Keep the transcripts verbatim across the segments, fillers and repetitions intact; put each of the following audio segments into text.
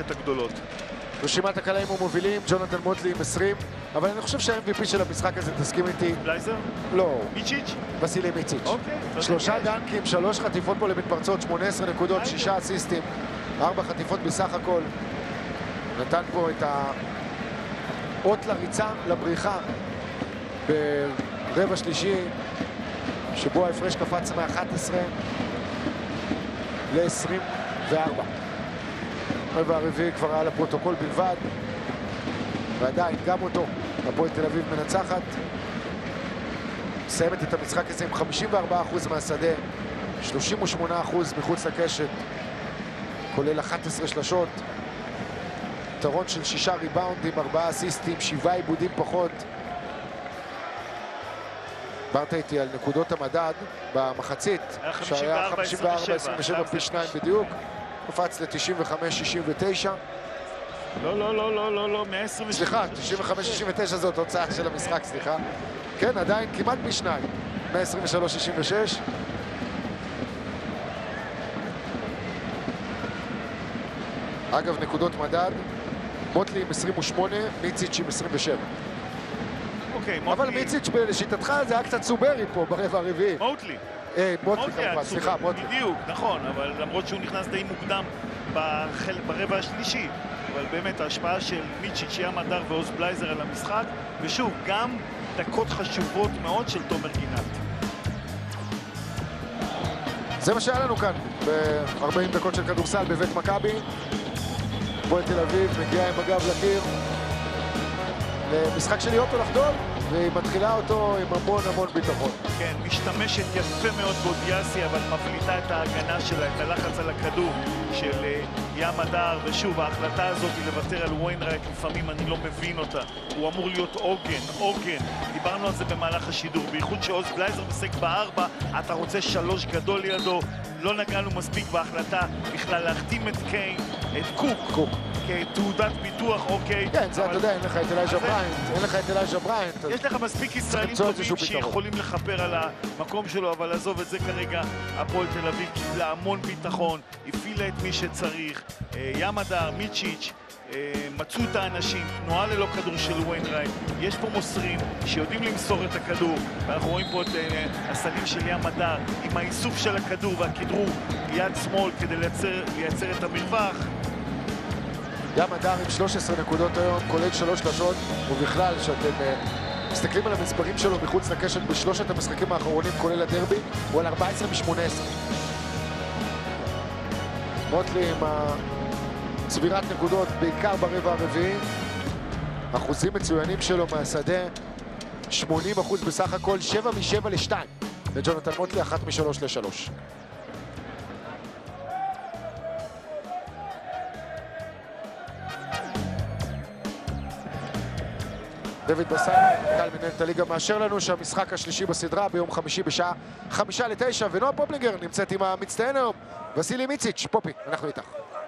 המערכת הגדולות. רשימת הקלעים המובילים, ג'ונתן מוטלי עם עשרים, אבל אני חושב שה-אם וי פי של המשחק הזה, תסכים איתי? בלייזר? לא. מיצ'יץ'? וסילי מיציץ'. אוקיי. שלושה דנקים, שלוש חטיפות פה למתפרצות, שמונה עשרה נקודות, שישה אסיסטים, ארבע חטיפות בסך הכל. נתן פה את האות לריצה, לבריחה, ברבע שלישי, שבו ההפרש קפץ מ-אחת עשרה ל-עשרים וארבע. רבע הרביעי כבר היה לפרוטוקול בלבד, ועדיין גם אותו הפועל תל אביב מנצחת. מסיימת את המשחק הזה עם חמישים וארבעה אחוז מהשדה, שלושים ושמונה אחוז מחוץ לקשת, כולל אחת עשרה שלשות, יתרון של שישה ריבאונדים, ארבעה אסיסטים, שבעה עיבודים פחות. דיברת איתי על נקודות המדד במחצית, שהיה חמישים וארבע עשרים ושבע פי שניים בדיוק, קפץ ל-תשעים וחמש שישים ותשע. לא, לא, לא, לא, לא, לא, מאה עשרים ושבע. סליחה, תשעים וחמש שישים ותשע זאת תוצאה של המשחק, סליחה. כן, עדיין כמעט פי שניים, מאה עשרים ושלוש שישים ושש. אגב, נקודות מדד, מוטלי עם עשרים ושמונה, מיציץ' עם עשרים ושבע. אוקיי, מוטלי... אבל מיציץ' לשיטתך זה היה קצת סוברי פה ברבע הרביעי. מוטלי. אה, מוטלי כמובן, סליחה, מוטלי. בדיוק, נכון, אבל למרות שהוא נכנס די מוקדם ברבע השלישי, אבל באמת ההשפעה של מיצ'יץ', ים הדר ועוז בלייזר על המשחק, ושוב, גם דקות חשובות מאוד של תומר גינת. זה מה שהיה לנו כאן, ב-ארבעים דקות של כדורסל בבית מכבי. הפועל תל אביב מגיעה עם הגב לקיר למשחק של להיות או לחדול, והיא מתחילה אותו עם המון המון ביטחון. כן, משתמשת יפה מאוד באודיאסי, אבל מבליטה את ההגנה שלה, את הלחץ על הכדור של ים הדר, ושוב, ההחלטה הזאת היא לוותר על וויינרייט, לפעמים אני לא מבין אותה. הוא אמור להיות עוגן, עוגן. דיברנו על זה במהלך השידור, בייחוד שעוז בלייזר מסק בארבע, אתה רוצה שלוש גדול לידו, לא נגענו מספיק בהחלטה בכלל להחתים את קיין, את קוק. קוק. כתעודת ביטוח, אוקיי. כן, זה אתה יודע, אין לך את אלייג'ה בריינט, אין לך את אלייג'ה בריינט. יש לך מספיק ישראלים טובים שיכולים לחפר על המקום שלו, אבל עזוב את זה כרגע, הפועל תל אביב קיבלה המון ביטחון, הפעילה את מי שצריך, ים הדר, מיצ'יץ', מצאו את האנשים, תנועה ללא כדור של וויינרייט, יש פה מוסרים שיודעים למסור את הכדור, ואנחנו רואים פה את הסלים של ים הדר עם האיסוף של הכדור והכדרור יד שמאל כדי לייצר, לייצר את המרווח. ים הדר עם שלוש עשרה נקודות היום, כולל שלוש שלשות, ובכלל, שאתם uh, מסתכלים על המספרים שלו מחוץ לקשת בשלושת המשחקים האחרונים, כולל הדרבי, הוא על ארבע עשרה משמונה עשרה. מוטלי עם צבירת נקודות, בעיקר ברבע הרביעי. אחוזים מצוינים שלו מהשדה, שמונים אחוז בסך הכל, שבע משבע לשתיים. וג'ונתן מוטלי, אחת משלוש לשלוש. דוד בסיימן, קהל מנהלת הליגה, מאשר לנו שהמשחק השלישי בסדרה ביום חמישי בשעה חמישה לתשע, ונועה פופלינגר נמצאת עם המצטיין היום, וסילי מיציץ'. פופי, אנחנו איתך.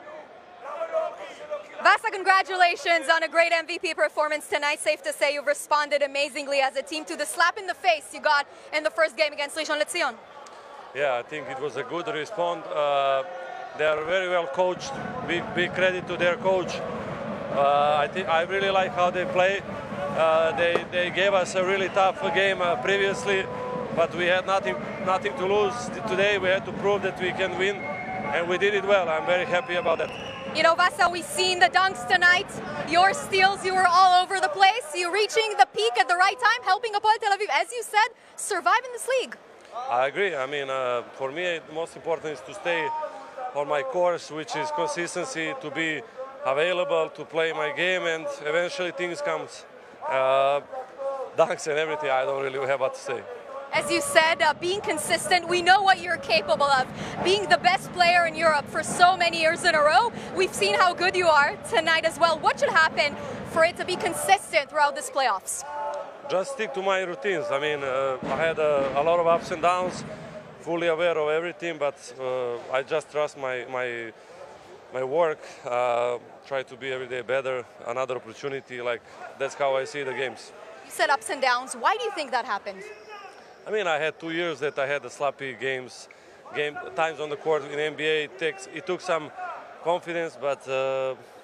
Vasa, congratulations on a great M V P performance tonight. Safe to say you've responded amazingly as a team to the slap in the face you got in the first game against Rishon LeZion. Yeah, I think it was a good response. Uh, they are very well coached. Big, big credit to their coach. Uh, I think I really like how they play. Uh, they they gave us a really tough game uh, previously, but we had nothing nothing to lose. Today we had to prove that we can win, and we did it well. I'm very happy about that. You know, Vasa, we've seen the dunks tonight. Your steals, you were all over the place. You reaching the peak at the right time, helping Hapoel Tel Aviv, as you said, survive in this league. I agree. I mean, uh, for me, the most important is to stay on my course, which is consistency, to be available, to play my game, and eventually things comes. Uh, dunks and everything, I don't really have what to say. As you said, uh, being consistent, we know what you're capable of. Being the best player in Europe for so many years in a row, we've seen how good you are tonight as well. What should happen for it to be consistent throughout this playoffs? Just stick to my routines. I mean, uh, I had a, a lot of ups and downs, fully aware of everything, but uh, I just trust my my my work. Uh, try to be every day better. Another opportunity, like that's how I see the games. You said ups and downs. Why do you think that happened? I mean, I had two years that I had the sloppy games, game times on the court in the N B A. It takes it took some confidence, but uh,